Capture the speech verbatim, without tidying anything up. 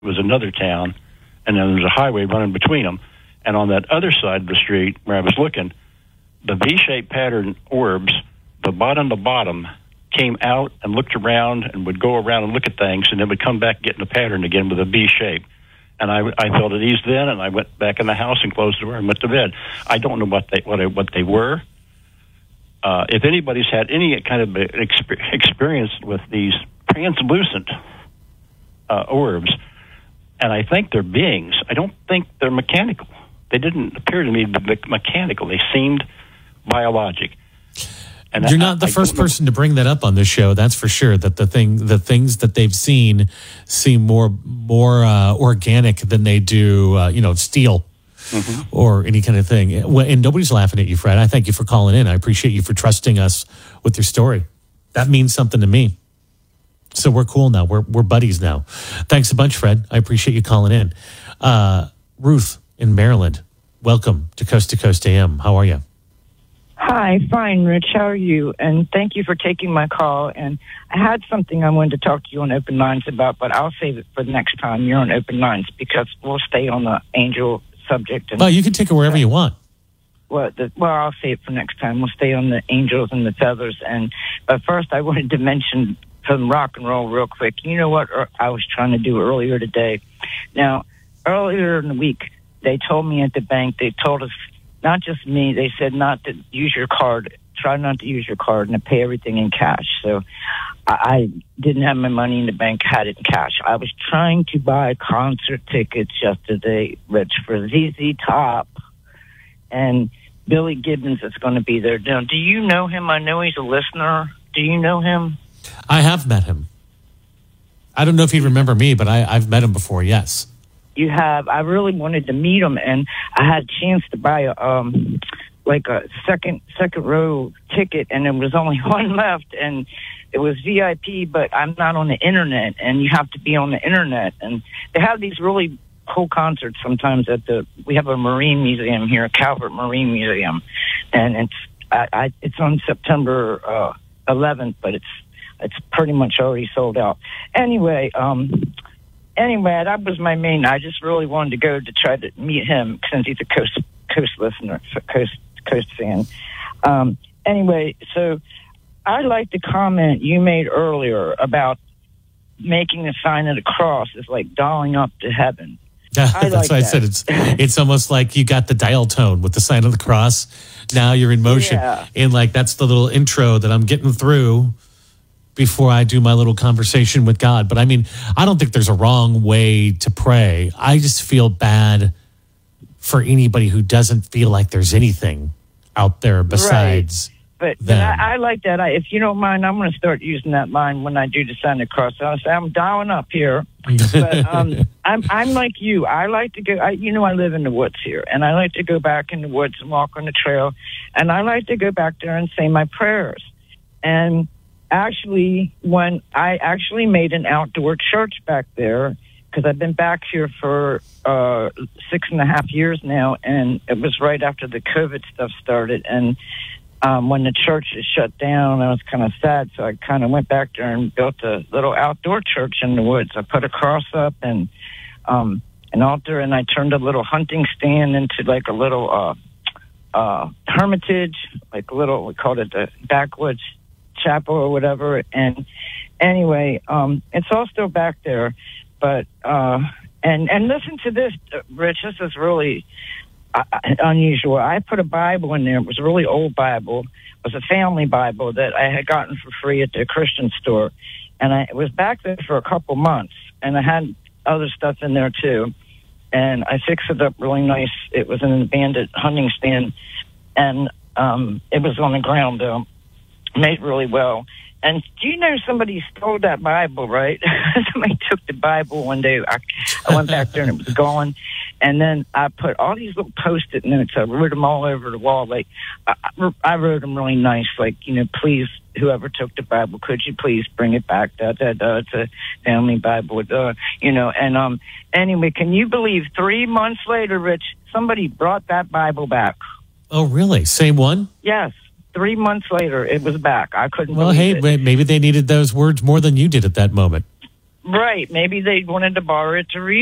was another town, and then there's a highway running between them. And on that other side of the street where I was looking, the V-shaped pattern orbs, the bottom to bottom, came out and looked around and would go around and look at things, and then would come back get in the pattern again with a V shape. And I, I felt at ease then, and I went back in the house and closed the door and went to bed. I don't know what they what I, what they were. Uh, if anybody's had any kind of exp- experience with these translucent uh, orbs, and I think they're beings, I don't think they're mechanical. They didn't appear to me to be mechanical. They seemed biologic. And You're I, not the I first person to bring that up on this show. That's for sure. That the thing, the things that they've seen, seem more more uh, organic than they do, uh, you know, steel mm-hmm. or any kind of thing. And nobody's laughing at you, Fred. I thank you for calling in. I appreciate you for trusting us with your story. That means something to me. So we're cool now. We're we're buddies now. Thanks a bunch, Fred. I appreciate you calling in. Uh, Ruth in Maryland, welcome to Coast to Coast A M. How are you? Hi, fine, Rich. How are you? And thank you for taking my call. And I had something I wanted to talk to you on Open Lines about, but I'll save it for the next time you're on Open Lines because we'll stay on the angel subject. And well, you can take it wherever you want. Well, the, well, I'll save it for next time. We'll stay on the angels and the feathers. And but first, I wanted to mention some rock and roll real quick. You know what I was trying to do earlier today? Now, earlier in the week, they told me at the bank, they told us, not just me, they said not to use your card, try not to use your card and to pay everything in cash. So I, I didn't have my money in the bank, had it in cash. I was trying to buy concert tickets yesterday, Rich, for Z Z Top and Billy Gibbons is going to be there. Now, do you know him? I know he's a listener. Do you know him? I have met him. I don't know if he'd remember me, but I, I've met him before, yes. You have. I really wanted to meet him, and I had a chance to buy a um, like a second second row ticket, and there was only one left, and it was V I P. But I'm not on the internet, and you have to be on the internet. And they have these really cool concerts sometimes at the. We have a Marine Museum here, Calvert Marine Museum, and it's I, I it's on September uh, eleventh, but it's it's pretty much already sold out. Anyway. Um, Anyway, that was my main. I just really wanted to go to try to meet him since he's a Coast Coast listener, Coast Coast fan. Um, anyway, so I'd like to comment you made earlier about making the sign of the cross is like dialing up to heaven. That's I like why I that. said it's it's almost like you got the dial tone with the sign of the cross. Now you're in motion, yeah. and like that's the little intro that I'm getting through before I do my little conversation with God. But I mean, I don't think there's a wrong way to pray. I just feel bad for anybody who doesn't feel like there's anything out there besides right. But, them. but I, I like that. I, if you don't mind, I'm going to start using that line when I do the sign of the cross. I'll say, I'm dialing up here. But um, I'm I'm like you. I like to go, I, you know, I live in the woods here, and I like to go back in the woods and walk on the trail, and I like to go back there and say my prayers. And actually, when I actually made an outdoor church back there, because I've been back here for uh, six and a half years now, and it was right after the COVID stuff started. And um, when the church is shut down, I was kind of sad, so I kind of went back there and built a little outdoor church in the woods. I put a cross up and um, an altar, and I turned a little hunting stand into like a little uh, uh, hermitage, like a little, we called it the backwoods chapel or whatever. And anyway, um, it's all still back there. But, uh, and, and listen to this, Rich, this is really uh, unusual. I put a Bible in there. It was a really old Bible. It was a family Bible that I had gotten for free at the Christian store. And I it was back there for a couple months, and I had other stuff in there too. And I fixed it up really nice. It was an abandoned hunting stand, and, um, it was on the ground though. Made really well. And do you know somebody stole that Bible, right? Somebody took the Bible one day. I, I went back there and it was gone. And then I put all these little Post-it notes. I wrote them all over the wall. Like I, I wrote them really nice. Like, you know, please, whoever took the Bible, could you please bring it back? Da, da, da, it's a family Bible. Da, you know, and um, anyway, can you believe three months later, Rich, somebody brought that Bible back? Oh, really? Same one? Yes. Three months later, it was back. I couldn't well, believe hey, it. maybe they needed those words more than you did at that moment. Right. Maybe they wanted to borrow it to read